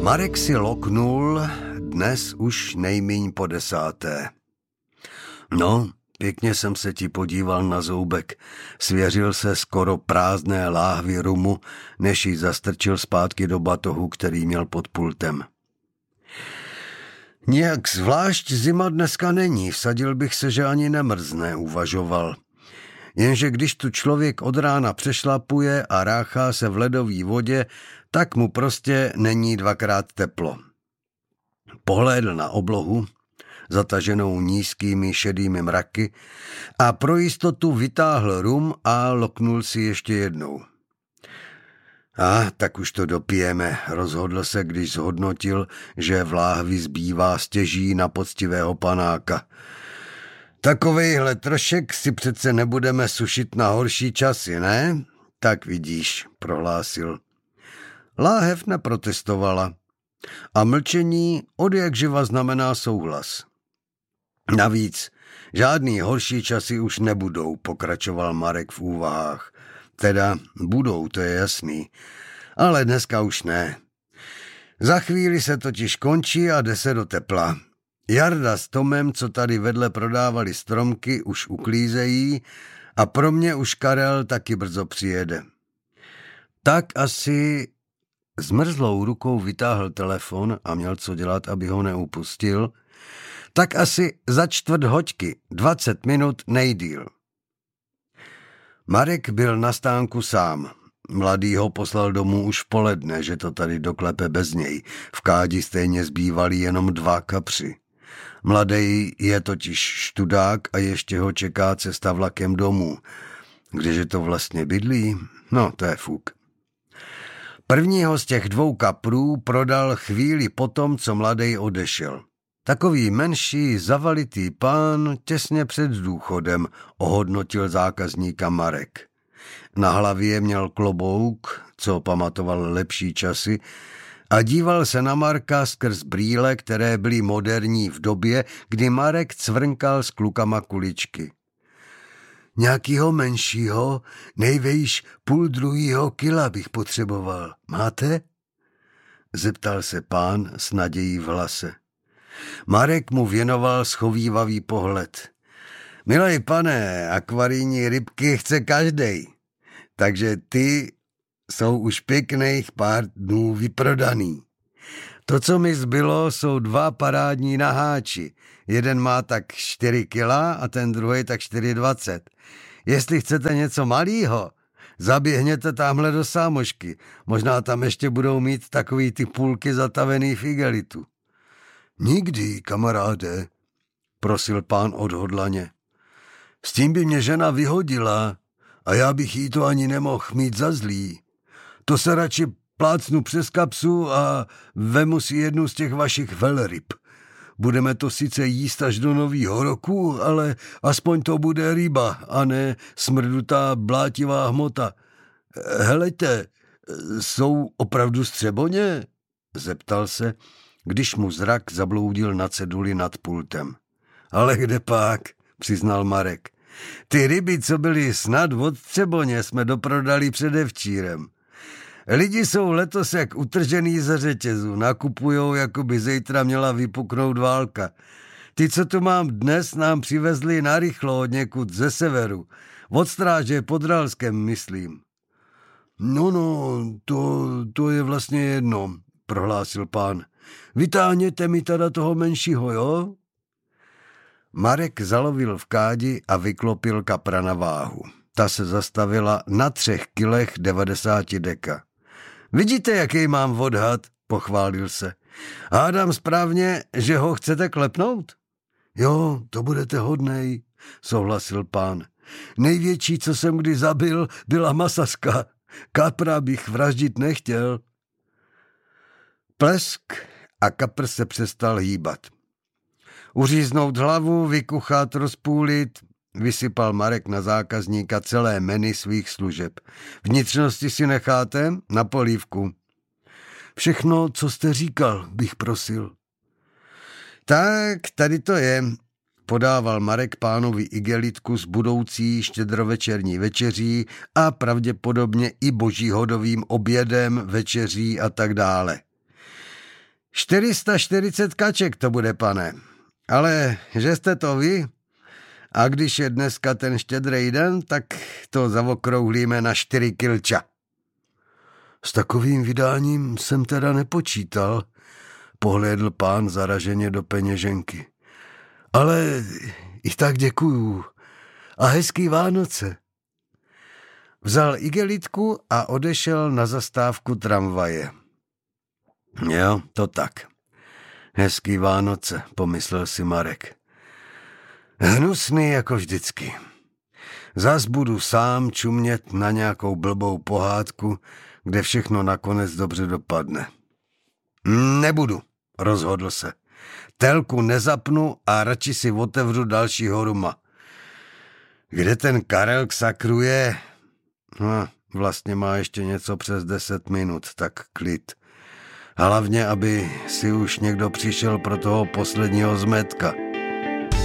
Marek si loknul, dnes už nejmíň po 10. No, pěkně jsem se ti podíval na zoubek. Svěřil se skoro prázdné láhvi rumu, než ji zastrčil zpátky do batohu, který měl pod pultem. Nějak zvlášť zima dneska není, vsadil bych se, že ani nemrzne, uvažoval. Jenže když tu člověk od rána přešlapuje a ráchá se v ledové vodě, tak mu prostě není dvakrát teplo. Pohlédl na oblohu, zataženou nízkými šedými mraky, a pro jistotu vytáhl rum a loknul si ještě jednou. Tak už to dopijeme, rozhodl se, když zhodnotil, že v láhvi zbývá stěží na poctivého panáka. Takovejhle trošek si přece nebudeme sušit na horší časy, ne? Tak vidíš, prohlásil. Láhev neprotestovala a mlčení odjakživa znamená souhlas. Navíc žádný horší časy už nebudou, pokračoval Marek v úvahách. Teda budou, to je jasný, ale dneska už ne. Za chvíli se totiž končí a jde se do tepla. Jarda s Tomem, co tady vedle prodávali stromky, už uklízejí a pro mě už Karel taky brzo přijede. Tak asi... Zmrzlou rukou vytáhl telefon a měl co dělat, aby ho neupustil. Tak asi za 4 hoďky, 20 minut nejdýl. Marek byl na stánku sám. Mladý ho poslal domů už v poledne, že to tady doklepe bez něj. V kádi stejně zbývali jenom 2 kapři. Mladej je totiž študák a ještě ho čeká cesta vlakem domů. Kdeže to vlastně bydlí? No, to je fuk. Prvního z těch 2 kaprů prodal chvíli potom, co mladej odešel. Takový menší, zavalitý pán těsně před důchodem, ohodnotil zákazníka Marek. Na hlavě měl klobouk, co pamatoval lepší časy, a díval se na Marka skrz brýle, které byly moderní v době, kdy Marek cvrnkal s klukama kuličky. Nějakýho menšího, nejvejš 1,5 kila bych potřeboval. Máte? Zeptal se pán s nadějí v hlase. Marek mu věnoval schovívavý pohled. Milej pane, akvarijní rybky chce každej, takže ty jsou už pěkných pár dnů vyprodaný. To, co mi zbylo, jsou 2 parádní naháči. Jeden má tak 4 kila a ten druhý tak 4,20. Jestli chcete něco malýho, zaběhněte tamhle do sámošky. Možná tam ještě budou mít takový ty půlky zatavený v igelitu. Nikdy, kamaráde, prosil pán odhodlaně. S tím by mě žena vyhodila a já bych jí to ani nemohl mít za zlý. To se radši plácnu přes kapsu a vemu si jednu z těch vašich velryb. Budeme to sice jíst až do novýho roku, ale aspoň to bude ryba a ne smrdutá blátivá hmota. Helejte, jsou opravdu střeboně? Zeptal se, když mu zrak zabloudil na ceduli nad pultem. Ale kde pak, přiznal Marek. Ty ryby, co byly snad od střeboně, jsme doprodali předevčírem. Lidi jsou letos jak utržený ze řetězu, nakupujou, jako by zítra měla vypuknout válka. Ty, co tu mám dnes, nám přivezli narychlo od někud ze severu. Od stráže pod Ralskem, myslím. No, to je vlastně jedno, prohlásil pán. Vytáhněte mi teda toho menšího, jo? Marek zalovil v kádi a vyklopil kapra na váhu. Ta se zastavila na 3 kilech 90 deka. Vidíte, jaký mám odhad, pochválil se. Hádám správně, že ho chcete klepnout? Jo, to budete hodnej, souhlasil pán. Největší, co jsem kdy zabil, byla masaska. Kapra bych vraždit nechtěl. Plesk a kapr se přestal hýbat. Uříznout hlavu, vykuchat, rozpůlit, vysypal Marek na zákazníka celé menu svých služeb. Vnitřnosti si necháte? Na polívku. Všechno, co jste říkal, bych prosil. Tak, tady to je, podával Marek pánovi igelitku s budoucí štědrovečerní večeří a pravděpodobně i božíhodovým obědem, večeří a tak dále. 440 kaček to bude, pane. Ale že jste to vy? A když je dneska ten štědrej den, tak to zaokrouhlíme na 4 kilča. S takovým vydáním jsem teda nepočítal, pohlédl pán zaraženě do peněženky. Ale i tak děkuju a hezký Vánoce. Vzal igelitku a odešel na zastávku tramvaje. Jo, to tak. Hezký Vánoce, pomyslel si Marek. Hnusný jako vždycky. Zas budu sám čumět na nějakou blbou pohádku, kde všechno nakonec dobře dopadne. Nebudu, rozhodl se. Telku nezapnu a radši si otevřu dalšího ruma. Kde ten Karel k sakru je? Vlastně má ještě něco přes 10 minut, tak klid. Hlavně, aby si už někdo přišel pro toho posledního zmetka.